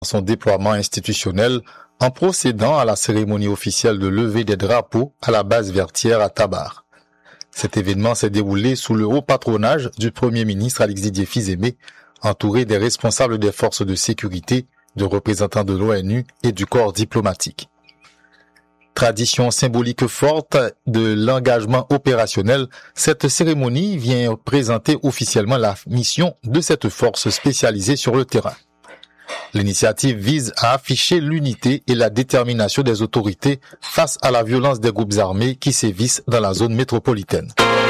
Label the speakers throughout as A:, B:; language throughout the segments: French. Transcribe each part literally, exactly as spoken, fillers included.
A: son déploiement institutionnel en procédant à la cérémonie officielle de levée des drapeaux à la base vertière à Tabar. Cet événement s'est déroulé sous le haut patronage du Premier ministre Alex Didier Fils-Aimé, entouré des responsables des forces de sécurité, de représentants de l'ONU et du corps diplomatique. Tradition symbolique forte de l'engagement opérationnel, cette cérémonie vient présenter officiellement la mission de cette force spécialisée sur le terrain. L'initiative vise à afficher l'unité et la détermination des autorités face à la violence des groupes armés qui sévissent dans la zone métropolitaine.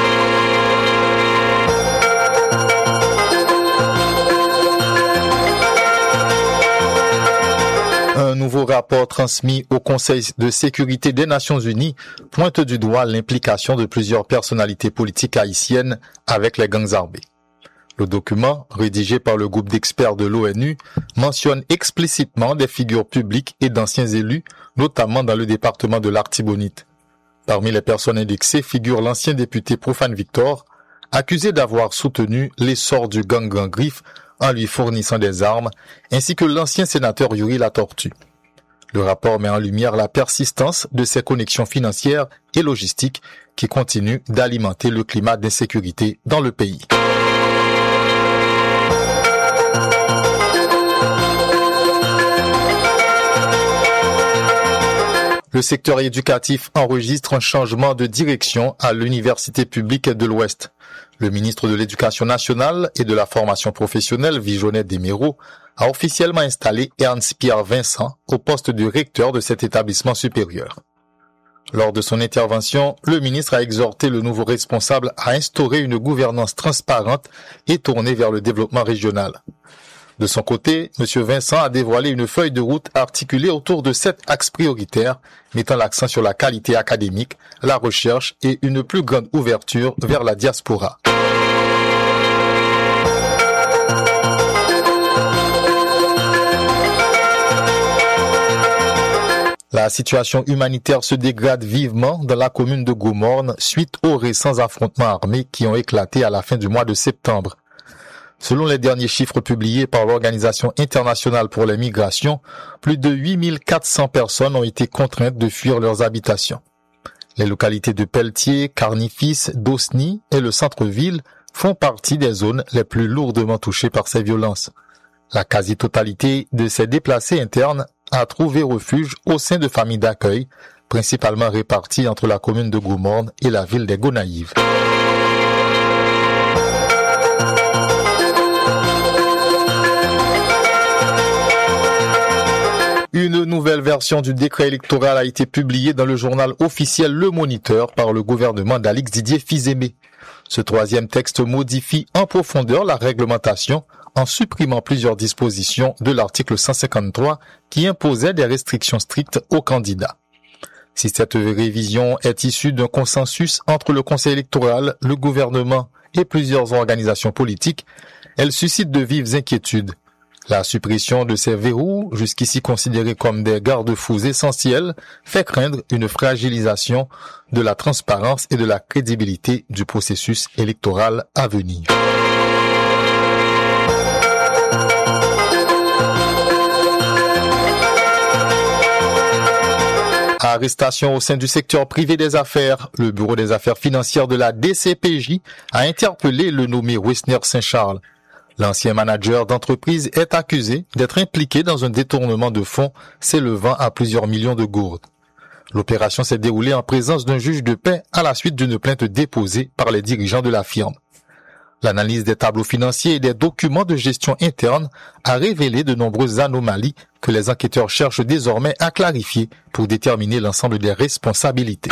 A: Un nouveau rapport transmis au Conseil de sécurité des Nations Unies pointe du doigt l'implication de plusieurs personnalités politiques haïtiennes avec les gangs armés. Le document, rédigé par le groupe d'experts de l'ONU, mentionne explicitement des figures publiques et d'anciens élus, notamment dans le département de l'Artibonite. Parmi les personnes indexées figure l'ancien député Profane Victor, accusé d'avoir soutenu l'essor du gang Grand Griffe en lui fournissant des armes, ainsi que l'ancien sénateur Yuri Latortue. Le rapport met en lumière la persistance de ces connexions financières et logistiques qui continuent d'alimenter le climat d'insécurité dans le pays. Le secteur éducatif enregistre un changement de direction à l'Université publique de l'Ouest. Le ministre de l'Éducation nationale et de la formation professionnelle, Vijonnet Desméraud, a officiellement installé Ernst-Pierre Vincent au poste de recteur de cet établissement supérieur. Lors de son intervention, le ministre a exhorté le nouveau responsable à instaurer une gouvernance transparente et tournée vers le développement régional. De son côté, M. Vincent a dévoilé une feuille de route articulée autour de sept axes prioritaires, mettant l'accent sur la qualité académique, la recherche et une plus grande ouverture vers la diaspora. La situation humanitaire se dégrade vivement dans la commune de Gomorne suite aux récents affrontements armés qui ont éclaté à la fin du mois de septembre. Selon les derniers chiffres publiés par l'Organisation internationale pour les migrations, plus de huit mille quatre cents personnes ont été contraintes de fuir leurs habitations. Les localités de Pelletier, Carnifis, Dosny et le centre-ville font partie des zones les plus lourdement touchées par ces violences. La quasi-totalité de ces déplacés internes a trouvé refuge au sein de familles d'accueil, principalement réparties entre la commune de Gomorne et la ville des Gonaïves. Une nouvelle version du décret électoral a été publiée dans le journal officiel Le Moniteur par le gouvernement d'Alex Didier Fils-Aimé. Ce troisième texte modifie en profondeur la réglementation en supprimant plusieurs dispositions de l'article cent cinquante-trois qui imposaient des restrictions strictes aux candidats. Si cette révision est issue d'un consensus entre le Conseil électoral, le gouvernement et plusieurs organisations politiques, elle suscite de vives inquiétudes. La suppression de ces verrous, jusqu'ici considérés comme des garde-fous essentiels, fait craindre une fragilisation de la transparence et de la crédibilité du processus électoral à venir. Arrestation au sein du secteur privé des affaires. Le Bureau des affaires financières de la D C P J a interpellé le nommé Wessner Saint-Charles. L'ancien manager d'entreprise est accusé d'être impliqué dans un détournement de fonds s'élevant à plusieurs millions de gourdes. L'opération s'est déroulée en présence d'un juge de paix à la suite d'une plainte déposée par les dirigeants de la firme. L'analyse des tableaux financiers et des documents de gestion interne a révélé de nombreuses anomalies que les enquêteurs cherchent désormais à clarifier pour déterminer l'ensemble des responsabilités.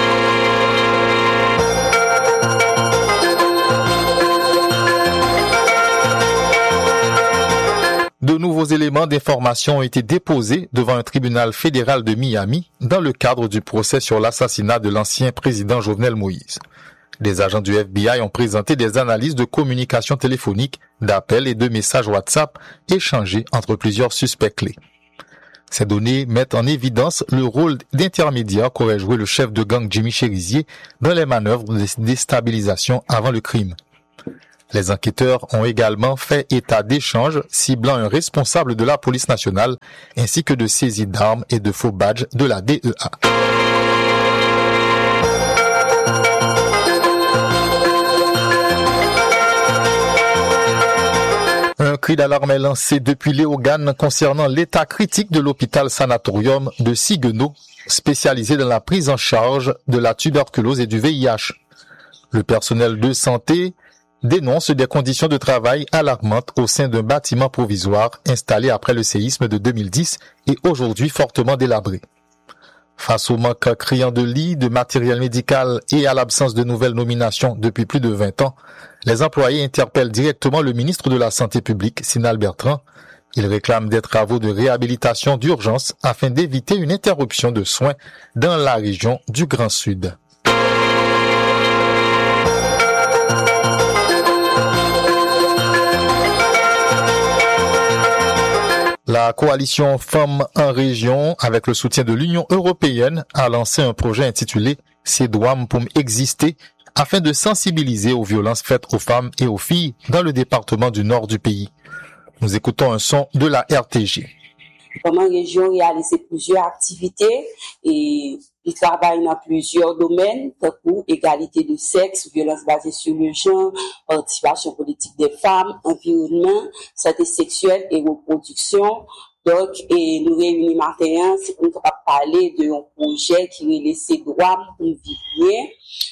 A: De nouveaux éléments d'information ont été déposés devant un tribunal fédéral de Miami dans le cadre du procès sur l'assassinat de l'ancien président Jovenel Moïse. Des agents du F B I ont présenté des analyses de communication téléphonique, d'appels et de messages WhatsApp échangés entre plusieurs suspects clés. Ces données mettent en évidence le rôle d'intermédiaire qu'aurait joué le chef de gang Jimmy Cherizier dans les manœuvres de déstabilisation avant le crime. Les enquêteurs ont également fait état d'échanges ciblant un responsable de la police nationale ainsi que de saisies d'armes et de faux badges de la D E A. Un cri d'alarme est lancé depuis Léogane concernant l'état critique de l'hôpital sanatorium de Siguenot, spécialisé dans la prise en charge de la tuberculose et du V I H. Le personnel de santé dénonce des conditions de travail alarmantes au sein d'un bâtiment provisoire installé après le séisme de deux mille dix et aujourd'hui fortement délabré. Face au manque criant de lits, de matériel médical et à l'absence de nouvelles nominations depuis plus de vingt ans, les employés interpellent directement le ministre de la Santé publique, Sinal Bertrand. Ils réclament des travaux de réhabilitation d'urgence afin d'éviter une interruption de soins dans la région du Grand Sud. La coalition Femmes en région, avec le soutien de l'Union européenne, a lancé un projet intitulé « Cédouam pour exister » afin de sensibiliser aux violences faites aux femmes et aux filles dans le département du nord du pays. Nous écoutons un son de la R T G.
B: Femmes en région réalise plusieurs activités et il travaille dans plusieurs domaines, comme égalité de sexe, violence basée sur le genre, participation politique des femmes, environnement, santé sexuelle et reproduction. Donc, et nous réunissons maintenant, c'est pour nous parler d'un projet qui est laissé droit pour vivre,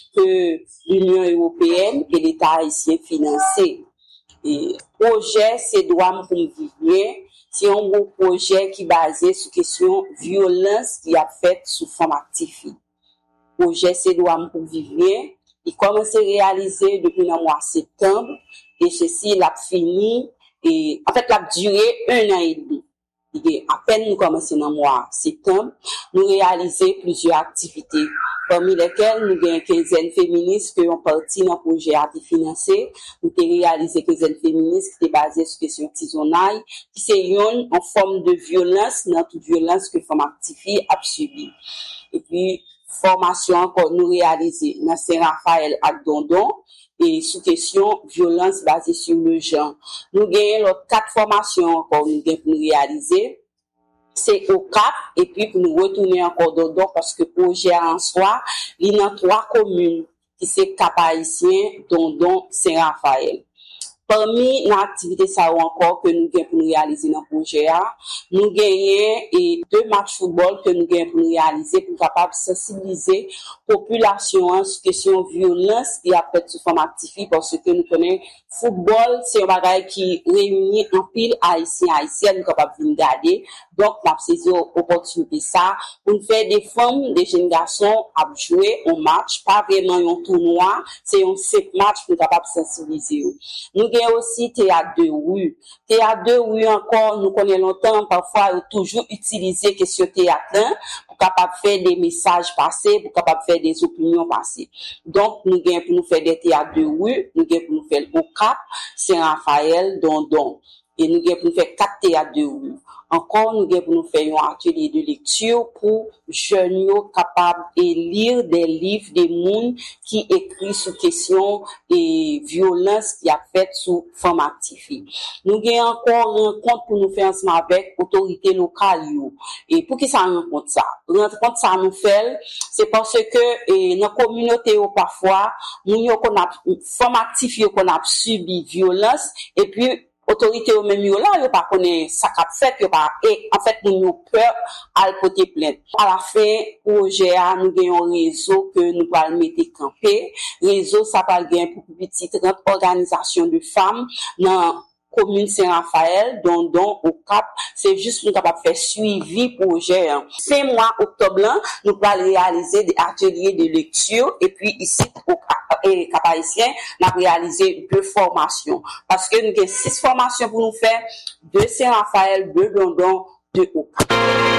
B: que l'Union européenne et l'État haïtien financé. Et projet, c'est droit pour vivre. C'est un gros projet qui est basé sur question violence qui a fait sous forme active. Projet c'est droit pour vivre. Il commence à réaliser depuis le mois de septembre et ceci l'a fini et en fait l'a duré un an et demi. Et à peine nous commençons dans le mois de septembre, nous réalisons plusieurs activités, parmi lesquelles nous avons une quinzaine féministes qui ont parti dans le projet à financer. Nous avons réalisé une quinzaine féministes qui est basée sur question artisanale, qui c'est une en forme de violence, dans toute violence que les femmes actives ont subi. Et puis, formation encore nous réalisons dans Saint-Raphaël à Dondon, et sous question violence basée sur le genre. Nous gagnons les quatre formations encore nous gagnons pour nous réaliser. C'est au Cap et puis pour nous retourner encore dedans parce que le projet en soi, il y a trois communes qui c'est Cap Haïtien, Dondon, Saint-Raphaël. Parmi l'activité ça encore que nous gagnons pour nous réaliser dans le projet, nous gagnons et deux matchs football que nous gagnons pour nous réaliser pour capable sensibiliser la population sur question violence qui a fait sous forme active parce que nous connaissons football c'est un bagage qui réunit en pile haïtien haïtienne capable de regarder donc la saisi opportunité ça pour faire des femmes des jeunes garçons à jouer un match pas vraiment un tournoi c'est un cinq match pour capable sensibiliser nous gagnons aussi théâtre de rue théâtre de rue encore nous connaissons longtemps parfois toujours utiliser question théâtre pour capable faire des messages passés pour capable faire des opinions passées donc nous gagnons pour nous faire des théâtres de rue nous gagnons pour nous faire au Cap Saint-Raphaël Dondon et nous gagnons pour nous faire quatre théâtres de rue. Encore, nous gagnons pour nous faire un atelier de lecture pour jeunes capables de lire des livres des mondes qui écrivent sur question et violence qui a fait sous femmes actives. Nous gagnons encore un rencontre pour nous faire ensemble avec autorités locales. Et pour qui ça rencontre ça? Rencontre ça nous fait, c'est parce que et, dans la communauté parfois, nous qu'on a femmes actives qu'on a subi violence et puis autorité au même là yo pas connaît ça qu'a fait yo pas et en fait nous nous peur à porter plainte à la fin projet nous gagnons un réseau que nous va mettre camper réseau ça va gagner pour petite trente organisations de femmes dans commune Saint-Raphaël Dondon au Cap c'est juste nous capable faire suivi projet fin mois octobre là nous allons réaliser des ateliers de lecture et puis ici au et Cap Haïtien n'a réalisé deux formations parce que nous avons six formations pour nous faire deux Saint-Raphaël deux Dondon deux au Cap.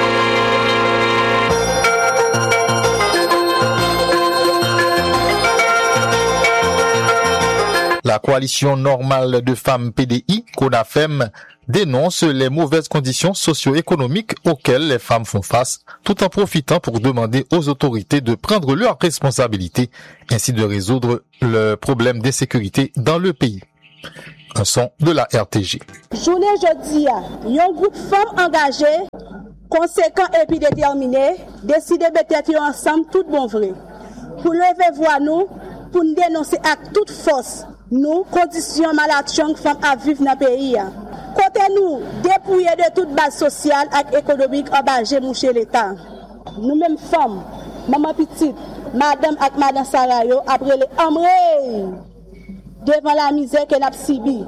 A: La coalition normale de femmes P D I, CONAFEM, dénonce les mauvaises conditions socio-économiques auxquelles les femmes font face, tout en profitant pour demander aux autorités de prendre leurs responsabilités, ainsi de résoudre le problème d'insécurité dans le pays. Un son de la R T G.
C: Journée jeudi, un groupe de femmes engagées, conséquent et puis déterminé, décidé de mettre ensemble tout bon vrai. Pour lever voix nous, pour nous dénoncer avec toute force, nous, conditions maladies que femmes à vivre dans le pays. Côté nous, dépouiller de toute base sociale et économique engagée chez l'État. Nous-mêmes femmes, maman petite, madame et madame Sarayo, après les amrés, devant la misère qu'elle a subie.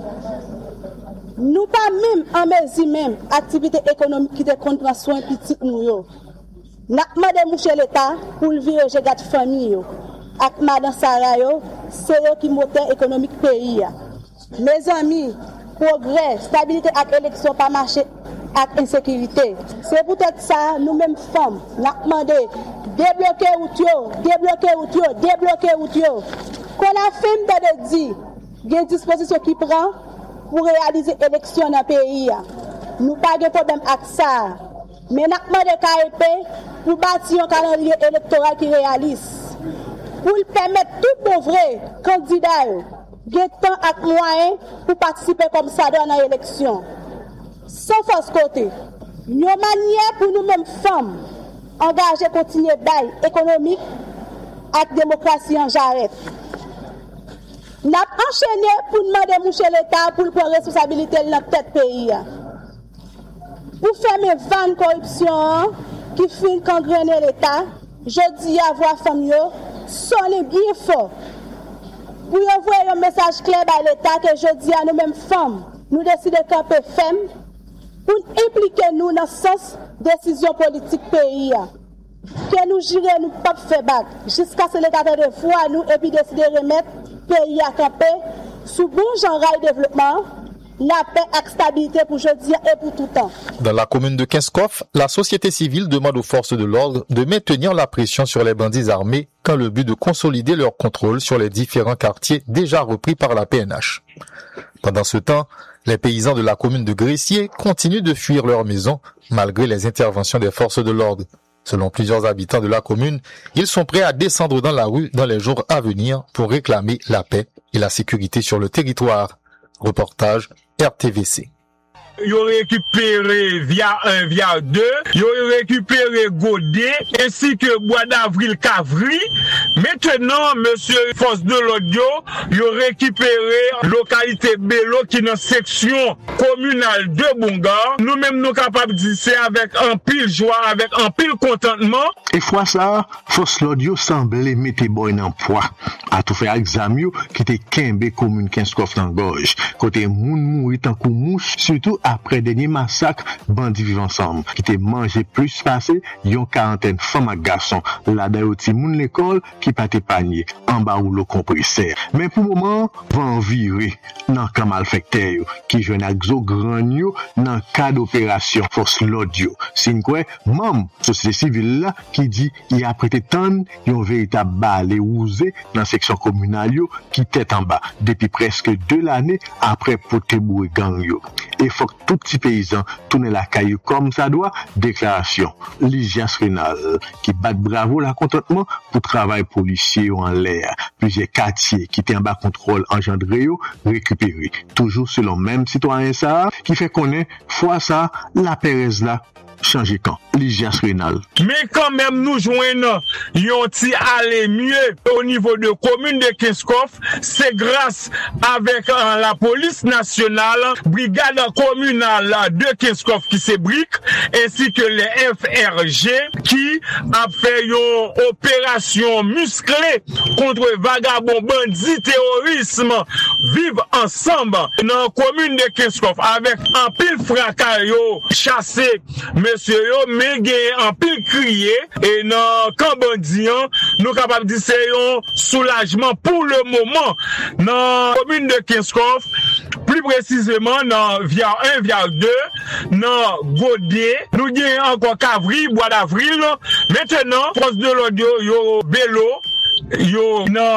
C: Nous pas même en mesure même activité économique qui te contre soin petit nous yo. N'a demandé chez l'État pour le vivre j'ai gâte famille yo. Ak madame Sarayo, c'est eux qui moteur économique pays. Mes amis, progrès, stabilité et élection pas marché avec insécurité. C'est peut-être ça nous-mêmes femmes n'a demandé débloquer outio, débloquer outio, débloquer outio. Qu'on a fait de dire, il y a une disposition qui prend pour réaliser l'élection dans le pays. Nous n'avons pas de problème avec ça. Mais nous avons demandé K E P pour bâtir un calendrier électoral qui réalise. Pour permettre tout bon vrai candidat de temps et moyens pour participer comme ça dans l'élection. Sans force côté, une manière pour nous-mêmes femmes engager continuer bail économique et démocratie en jarrette. Nous avons enchaîné pour demander à l'État pour prendre responsabilité de notre tête pays. Pour fermer vingt corruption qui finit gangréner l'État, je dis à voix famille, sonnez bien fort. Pour envoyer un message clair à l'État que je dis à nous-mêmes femmes, nous décidons de camper ferme pour impliquer nous dans ce sens décision politique pays. Que nous gérons, nous ne pas faire battre jusqu'à ce que l'État de voir nous et puis décider de remettre pays à camper sous bon genre de développement, la paix et la stabilité pour jeudi et pour tout temps.
A: Dans la commune de Kinskov, la société civile demande aux forces de l'ordre de maintenir la pression sur les bandits armés dans le but de consolider leur contrôle sur les différents quartiers déjà repris par la P N H. Pendant ce temps, les paysans de la commune de Gressier continuent de fuir leur maison malgré les interventions des forces de l'ordre. Selon plusieurs habitants de la commune, ils sont prêts à descendre dans la rue dans les jours à venir pour réclamer la paix et la sécurité sur le territoire. Reportage R T V C.
D: Ils ont récupéré via un, via deux, ils ont récupéré Godet, ainsi que Bois d'Avril Cavry. Maintenant, monsieur Force de l'Audio, ils ont récupéré localité Bello qui est dans section communale de Bonga. Nous-mêmes, nous capables de dire c'est avec un pile joie, avec un pile contentement.
E: Et fois ça, Force de l'Audio semblait mettre boy en poids. À tout faire examen qui était Kembe commune Kinskov dans gorge. Côté moun mouri tant kou mouche, surtout après dernier massacre bandits vivent ensemble qui t'est mangé plus passé yon quarantaine femmes et garçons là d'ailleurs ti moun l'école qui pas panier en bas ou le compresseur mais pour moment va virer dans camp malfecteur qui joine avec zo grand yo dans cas d'opération Force l'Audio c'est quoi membre société civile là qui dit il a prêté tant yon véritable balle ousé dans section communale yo qui tête en bas depuis presque deux l'année après poté boué gang yo et faut que tout petit paysan tourne la caillou comme ça doit. Déclaration Ligias Rénal qui bat bravo la contentement pour travail policier en l'air. Plusieurs quartiers qui étaient en bas contrôle engendré récupérés. Toujours selon même citoyen ça qui fait connaître fois ça la Pérez là changer quand Ligias Rénal.
D: Mais quand même nous joignons yon ti aller mieux au niveau de commune de Kinskov, c'est grâce avec euh, la police nationale, brigade communale de Kinskov qui se brique ainsi que les F R G qui a fait une opération musclée contre vagabond bandit terrorisme vivent ensemble dans la commune de Kinskov avec un pile fracas yo chassé monsieur yo mais en pile crié et dans Cambandian nous capable dire c'est un soulagement pour le moment dans la commune de Kinskov plus précisément dans via un via deux dans Godet nous avons encore Cavry Bois d'Avril maintenant Force de l'Audio yo Bello yo dans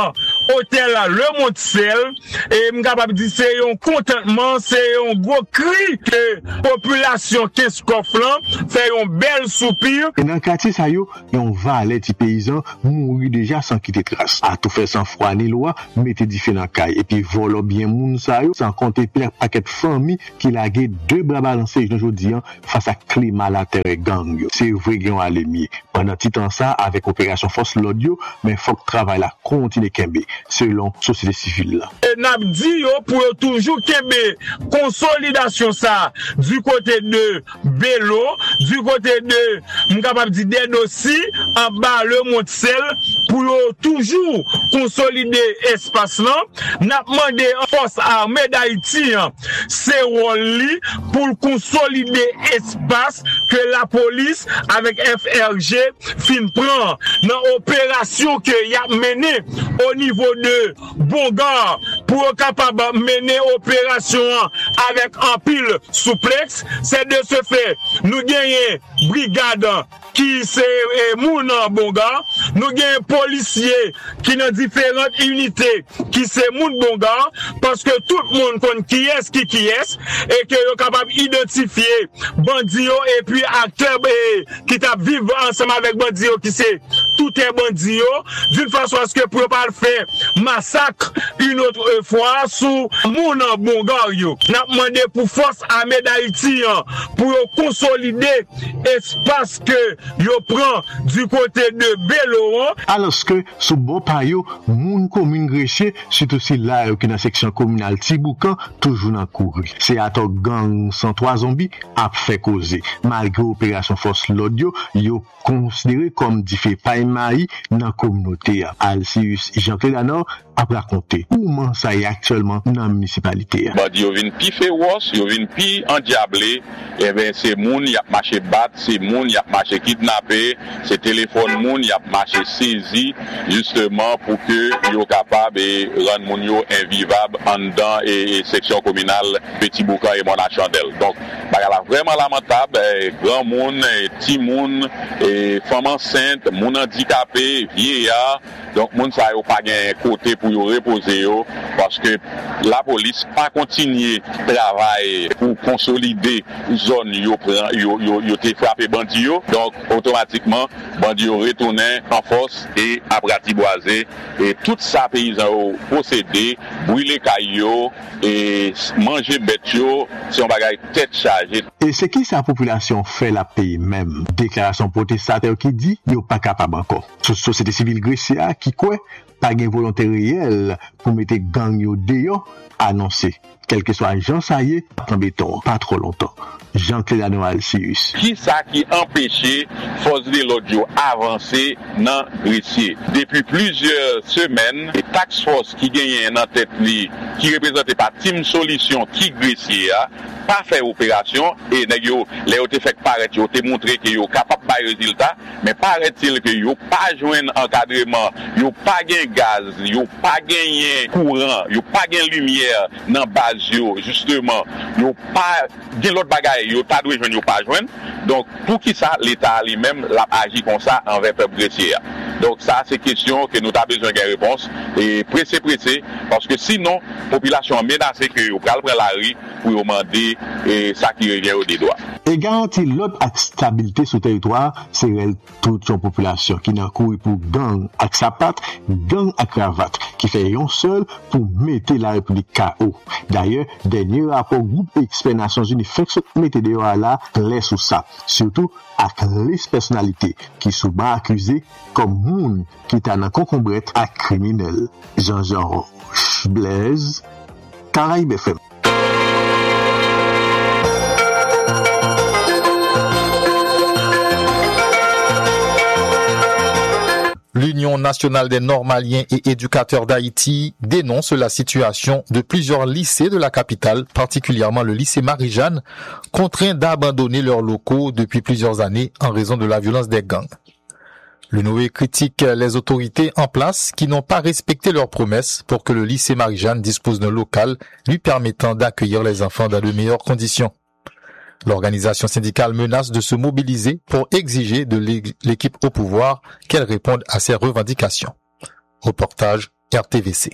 D: hôtel là le Montsel et m'capable dire c'est un contentement, c'est un gros cri que population Kinskof là fait un bel soupir.
E: Et dans le quartier ça yo, yon valet ti paysan mouri déjà sans quitter trace. A tout fait sans froid ni loi, mettez différents cailles et puis volo bien moun sa yo, sans compter plein paquet de famille qui lagué deux bras balancés aujourd'hui face à climat la terre et gang yo. C'est vrai qu'ils ont allé mieux. Pendant tout temps ça avec opération force l'audio, mais faut que travail là continue kembe selon société civile là.
D: Et n'a dit yo pour toujours kembe consolidation ça du côté de Bello, du côté de m'capable dire des dossiers en bas le Montsel pour toujours consolider espace là. N'a demandé force armée d'Haïti c'est rôle pour consolider espace que la police avec F R G fin prend dans opération que y a mené au niveau de Bongar pour capable mener opération avec un pile souplex. C'est de ce fait nous gagnons brigade qui c'est moun en Bongar, nous gagnons policiers qui dans différentes unités qui c'est moun Bongar parce que tout le monde connaît qui est qui qui est et que yo capable identifier bandits et puis acteurs qui t'a vivre ensemble avec bandits qui c'est tout est bandits d'une façon à ce que pour pas faire massacre une autre fois sous moun en Bongar yo. N'a demandé pour force armée d'Haïti pour consolider espace que yo prend du côté de Bello.
E: Alors que sous bon payo moun commune Gréché surtout si là qui dans section communale Tiboucan toujours dans couru. C'est à ton gang cent trois zombies a fait causer malgré opération force l'audio yo considéré comme dit fait paille maï dans communauté. Alcius Jean-Claude Danor a raconté comment ça est actuellement dans la municipalité.
F: Bah yo vinn pi féroce, yo vinn pi endiablé, et ben c'est moun y a marché bat, c'est moun y a marché kidnappé, c'est téléphone moun y a marché saisi justement pour que yo capable et rendre moun yo invivable en dedans et, et section communale Petit Boucan et Mona Chandelle. Donc bah vraiment lamentable, eh, grand moun, eh, petit moun, et femme enceinte, moun handicapé, vieillard. Donc moun sa yo pas gen côté pour yo reposer yo parce que la police pas continuer travail pour consolider zone yo prend yo yo yo té frappé bandi yo. Donc automatiquement bandi yo retourner en force et a ratiboiser et tout ça paysan yo posséder, brûler caillou et manger bête yo, c'est un bagage tête chargée.
E: Et c'est qui sa population fait la paix même. Déclaration protestataire qui dit yo pas capable encore. Société civile Grécia qui quoi pas de volonté réelle pour mettre gang yo dehors annoncé. Quel que soit Jean Saillé, en béton, pas trop longtemps. Jean-Claude Alcius.
F: Qui ça qui empêchait force de l'audio avancer dans Gressier? Depuis plusieurs semaines, les tax force qui gagnent en tête li, qui représentait par Team Solution qui Gressier a pas fait opération et nèg yo les ont fait paraître yo te montré que yo capable de résultat mais paraît-il que yo pas joindre encadrement, yo pas gain gaz, yo pas gagner courant, yo pas gain lumière dans base yo justement, yo pas gain l'autre bagaille yo pas doit joindre yo pas joindre. Donc pour qui ça l'état lui-même l'a agi comme ça envers peuple Gressier. Donc ça c'est question que nous avons besoin de réponse et pressé pressé parce que sinon population menacée que yo pral prendre la rue pour demander et ça qui revient au des doigts.
E: Et garantir l'autre stabilité sur le territoire, c'est toute une population qui n'a couru pour gang avec sa patte, gang à cravate, qui fait un seul pour mettre la République K O. D'ailleurs, dernier rapport groupe expert Nations Unies fait mettre dehors là, clair sur ça. Surtout, avec les personnalités qui sont accusées comme moun qui est en concombrette à criminel. Jean-Jean Blaise, Caraïbes F M.
A: L'Union nationale des normaliens et éducateurs d'Haïti dénonce la situation de plusieurs lycées de la capitale, particulièrement le lycée Marie-Jeanne, contraints d'abandonner leurs locaux depuis plusieurs années en raison de la violence des gangs. L'U N O E critique les autorités en place qui n'ont pas respecté leurs promesses pour que le lycée Marie-Jeanne dispose d'un local lui permettant d'accueillir les enfants dans de meilleures conditions. L'organisation syndicale menace de se mobiliser pour exiger de l'équipe au pouvoir qu'elle réponde à ces revendications. Reportage R T V C.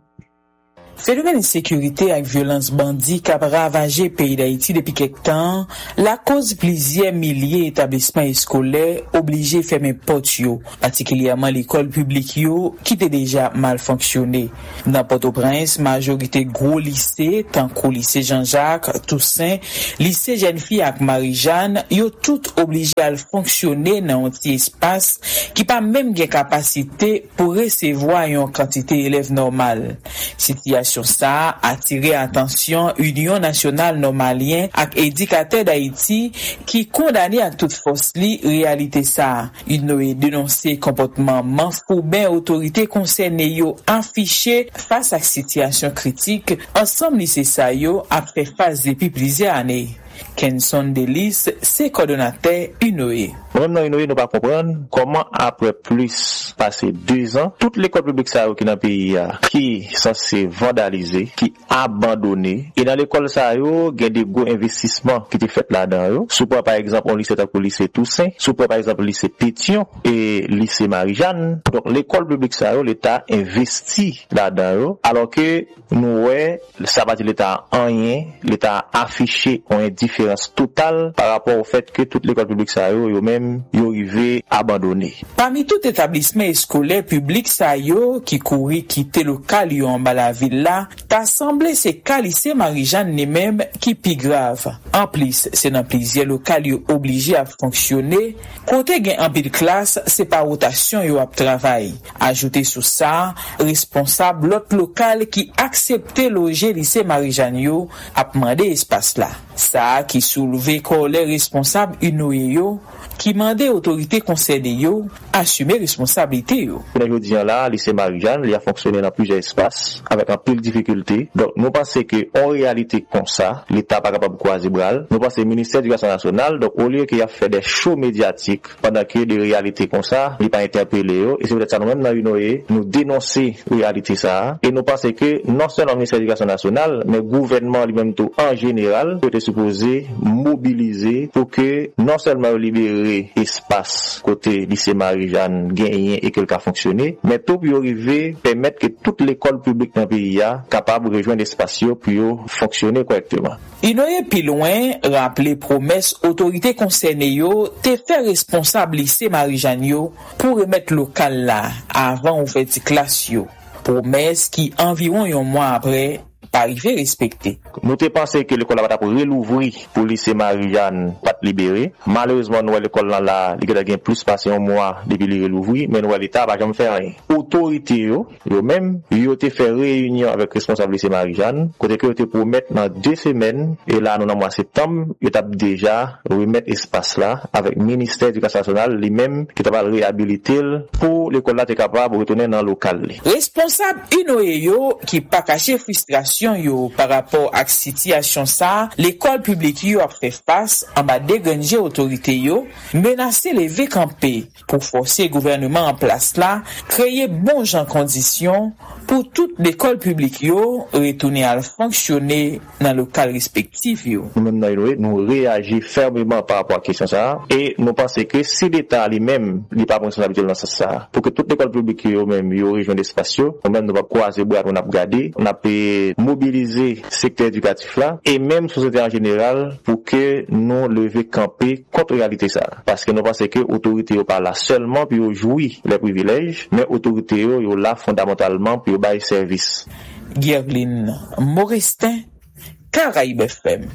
G: Phénomène insécurité avec violence bandit qui a ravagé le pays d'Haïti depuis quelque temps, la cause plusieurs milliers d'établissements scolaires obligés de fermer portes, particulièrement l'école publique qui était déjà mal fonctionné. Dans Port-au-Prince, majorité gros lycées, tant qu'au lycée Jean-Jacques, Toussaint, lycée Jeune-Fille avec Marie-Jeanne, yo tout obligés à fonctionner dans un petit espace qui pas même de capacité pour recevoir une quantité d'élèves normale. Situation sur ça attiré attention Union nationale normalien ak éducateur d'Haïti qui condamné à toute force li réalité ça. Il a dénoncé comportement manfou ben autorité concernée yo affiché face à situation critique ensemble lycée ça yo a fait face depuis plusieurs années. Kenson Delis, c'est coordonnateur U N O E.
H: Même dans U N O E, nous pas comprendre comment après plus passé deux ans, toute l'école publique ça qui dans le pays qui censé vandaliser, qui abandonné, et dans l'école ça yo, il y a des gros investissements qui étaient faits là-dedans. Sous par exemple, on lycée au lycée Toussaint, sous par exemple lycée Pétion et lycée Marie-Jeanne. Donc l'école publique ça yo, l'État investi là-dedans, alors que nous ouais, ça va dire l'État en rien, l'État affiché une différence totale par rapport au fait que toute l'école publique ça yo, yo même yo arrivé abandonné.
G: Parmi tout établissement scolaire public ça yo qui courait quitter le local yo en bas la ville là, t'as semblé c'est cas lycée Marie-Jeanne ni même qui pi grave. En plus, c'est dans plusieurs locales yo obligé à fonctionner. Côté gen en pile classe, c'est par rotation yo à travail. Ajouter sur ça, responsable l'autre local qui acceptait loger lycée Marie-Jeanne yo a demandé espace là. Ça qui soulevé colère responsable U N O E yo qui mandait autorité concernée yo assumer responsabilité yo.
H: Je dis là, lycée Marie-Jeanne, il a fonctionné dans plusieurs espaces avec un peu de difficultés. Donc nous pensons que en réalité comme ça, l'État pas capable de croiser bras. Nous pensons le ministère de l'Éducation nationale, donc au lieu qu'il a fait des shows médiatiques pendant que des réalités comme ça, il pas interpellé yo et c'est peut-être ça nous même dans U N O E, nous dénoncer réalité ça et nous pensons que non seulement le ministère de l'Éducation nationale, mais le gouvernement lui-même tout en général peut être supposé mobiliser pour que non seulement libérer espace côté lycée Marie-Jeanne gagner et qu'elle a fonctionné, mais tout pour arriver permettre que toute l'école publique dans le pays a capable de rejoindre l'espace pour fonctionner correctement.
G: Il n'aurait plus loin rappeler promesse autorité concernée yo te fait responsable lycée Marie-Jeanne yo pour remettre local là avant ou fait classe yo. Promesse qui environ un mois après pas arrivé respecté.
H: Nous te pensé que l'école va pour relouvrir pour lycée Marie-Jeanne pas libéré. Malheureusement nous l'école là là, il a gagné plus passé un mois depuis le relouvrir, mais nous l'état va jamais faire rien. Autorité yo, yo même yo te fait réunion avec responsable lycée Marie-Jeanne, côté que yo te promettre dans deux semaines et là nous dans mois septembre, yo t'a déjà remettre espace là avec ministère de l'Éducation nationale lui-même qui t'a va réhabiliter pour l'école là t'es capable de retourner dans local.
G: Responsable U N O E yo qui pas caché frustration yo par rapport à situation ça, l'école publique yo a fait face en bas déganger autorité yo, menacer les V campé pour forcer le gouvernement en place là, créer bon gens conditions pour toute l'école publique yo retourner à fonctionner dans le local respectif yo.
H: Nous-mêmes dans l'U N O E, nous réagissons fermement par rapport à la question ça et nous pensons que si l'État lui-même n'est pas responsable dans ça, pour que toute l'école publique yo même yo rejoigne l'espace yo, nous-mêmes nous va croiser bras, on a regarder, on a mobiliser secteur éducatif là et même société en général pour que nous lever camper contre réalité ça parce que nous pensons que autorité pas là seulement pour jouir les privilèges mais autorité yo là fondamentalement pour bailler service.
G: Guerline Morestin, Caraïbes F M.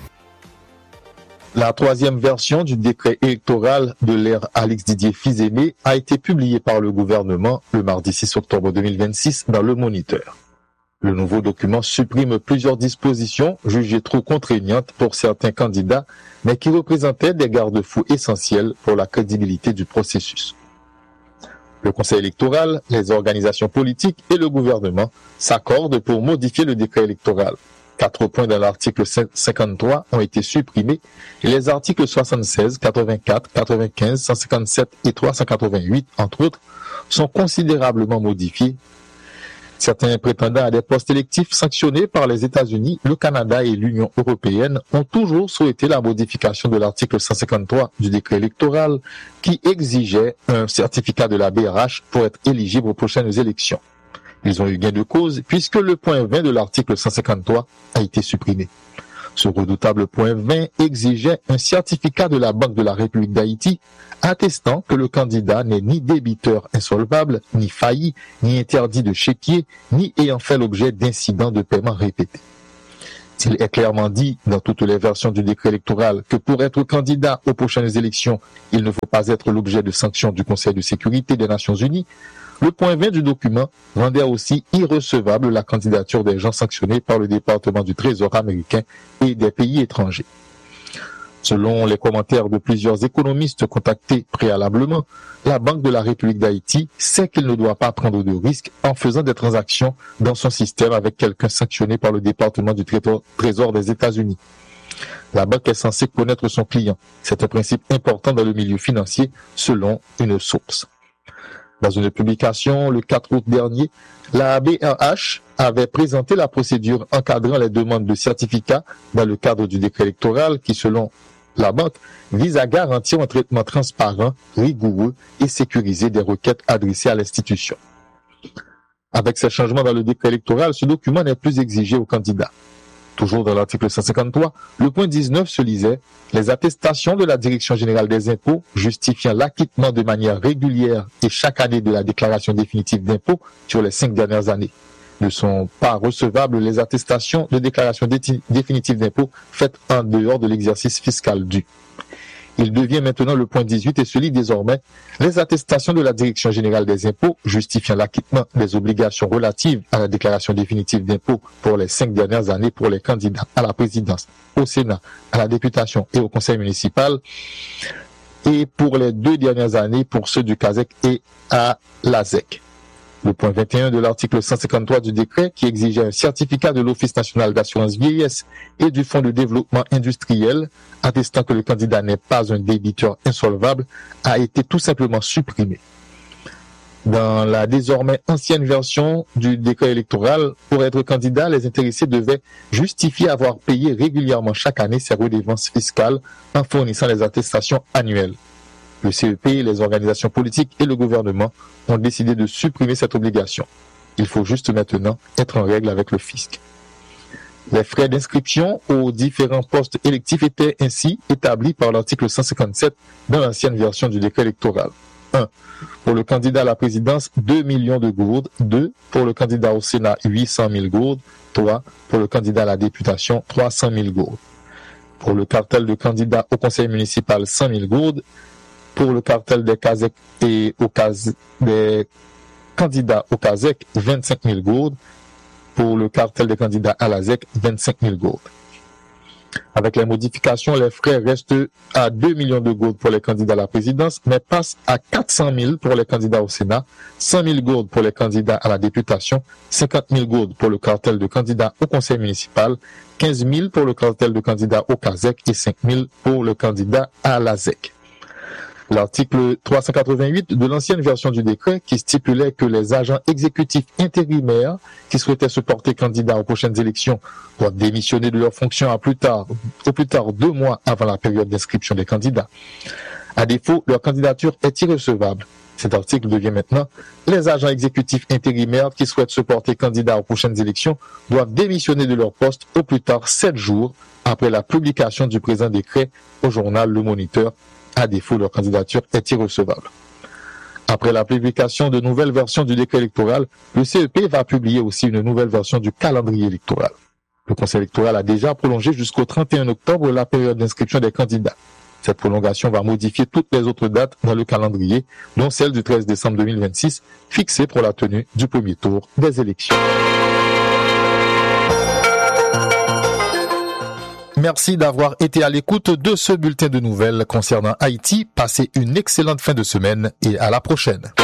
A: La troisième version du décret électoral de l'ère Alix Didier Fils-Aimé a été publiée par le gouvernement le mardi six octobre deux mille vingt-six dans le Moniteur. Le nouveau document supprime plusieurs dispositions jugées trop contraignantes pour certains candidats, mais qui représentaient des garde-fous essentiels pour la crédibilité du processus. Le Conseil électoral, les organisations politiques et le gouvernement s'accordent pour modifier le décret électoral. Quatre points dans l'article cinquante-trois ont été supprimés et les articles soixante-seize, quatre-vingt-quatre, quatre-vingt-quinze, cent cinquante-sept et trois cent quatre-vingt-huit, entre autres, sont considérablement modifiés. Certains prétendants à des postes électifs sanctionnés par les États-Unis, le Canada et l'Union européenne ont toujours souhaité la modification de l'article cent cinquante-trois du décret électoral qui exigeait un certificat de la B R H pour être éligible aux prochaines élections. Ils ont eu gain de cause puisque le point vingt de l'article cent cinquante-trois a été supprimé. Ce redoutable point vingt exigeait un certificat de la Banque de la République d'Haïti attestant que le candidat n'est ni débiteur insolvable, ni failli, ni interdit de chéquier, ni ayant fait l'objet d'incidents de paiement répétés. Il est clairement dit dans toutes les versions du décret électoral que pour être candidat aux prochaines élections, il ne faut pas être l'objet de sanctions du Conseil de sécurité des Nations Unies, le point vingt du document rendait aussi irrecevable la candidature des gens sanctionnés par le département du Trésor américain et des pays étrangers. Selon les commentaires de plusieurs économistes contactés préalablement, la Banque de la République d'Haïti sait qu'il ne doit pas prendre de risques en faisant des transactions dans son système avec quelqu'un sanctionné par le département du Trésor des États-Unis. La banque est censée connaître son client. C'est un principe important dans le milieu financier, selon une source. Dans une publication le quatre août dernier, la B R H avait présenté la procédure encadrant les demandes de certificats dans le cadre du décret électoral qui, selon la banque, vise à garantir un traitement transparent, rigoureux et sécurisé des requêtes adressées à l'institution. Avec ces changements dans le décret électoral, ce document n'est plus exigé aux candidats. Toujours dans l'article cent cinquante-trois, le point dix-neuf se lisait « Les attestations de la Direction générale des impôts justifiant l'acquittement de manière régulière et chaque année de la déclaration définitive d'impôts sur les cinq dernières années. Ne sont pas recevables les attestations de déclaration dé- définitive d'impôts faites en dehors de l'exercice fiscal dû. » Il devient maintenant le point dix-huit et se lit désormais « Les attestations de la Direction générale des impôts justifiant l'acquittement des obligations relatives à la déclaration définitive d'impôts pour les cinq dernières années pour les candidats à la présidence, au Sénat, à la députation et au conseil municipal et pour les deux dernières années pour ceux du C A S E C et à l'A S E C. » Le point vingt et un de l'article cent cinquante-trois du décret qui exigeait un certificat de l'Office national d'assurance vieillesse et du Fonds de développement industriel attestant que le candidat n'est pas un débiteur insolvable a été tout simplement supprimé. Dans la désormais ancienne version du décret électoral, pour être candidat, les intéressés devaient justifier avoir payé régulièrement chaque année ses redevances fiscales en fournissant les attestations annuelles. Le C E P, les organisations politiques et le gouvernement ont décidé de supprimer cette obligation. Il faut juste maintenant être en règle avec le fisc. Les frais d'inscription aux différents postes électifs étaient ainsi établis par l'article cent cinquante-sept dans l'ancienne version du décret électoral. un. Pour le candidat à la présidence, deux millions de gourdes. deux. Pour le candidat au Sénat, huit cent mille gourdes. trois. Pour le candidat à la députation, trois cent mille gourdes. Pour le cartel de candidats au conseil municipal, cent mille gourdes. Pour le cartel des, C A S E C et au C A S, des candidats au C A S E C, vingt-cinq mille gourdes. Pour le cartel des candidats à la Z E C, vingt-cinq mille gourdes. Avec les modifications, les frais restent à deux millions de gourdes pour les candidats à la présidence, mais passent à quatre cent mille pour les candidats au Sénat, cent mille gourdes pour les candidats à la députation, cinquante mille gourdes pour le cartel de candidats au conseil municipal, quinze mille pour le cartel de candidats au C A S E C et cinq mille pour le candidat à la Z E C. L'article trois cent quatre-vingt-huit de l'ancienne version du décret qui stipulait que les agents exécutifs intérimaires qui souhaitaient se porter candidats aux prochaines élections doivent démissionner de leurs fonctions à plus tard, au plus tard deux mois avant la période d'inscription des candidats. À défaut, leur candidature est irrecevable. Cet article devient maintenant « Les agents exécutifs intérimaires qui souhaitent se porter candidats aux prochaines élections doivent démissionner de leur poste au plus tard sept jours après la publication du présent décret au journal Le Moniteur. À défaut, leur candidature est irrecevable. » Après la publication de nouvelles versions du décret électoral, le C E P va publier aussi une nouvelle version du calendrier électoral. Le Conseil électoral a déjà prolongé jusqu'au trente et un octobre la période d'inscription des candidats. Cette prolongation va modifier toutes les autres dates dans le calendrier, dont celle du treize décembre deux mille vingt-six, fixée pour la tenue du premier tour des élections. Merci d'avoir été à l'écoute de ce bulletin de nouvelles concernant Haïti. Passez une excellente fin de semaine et à la prochaine.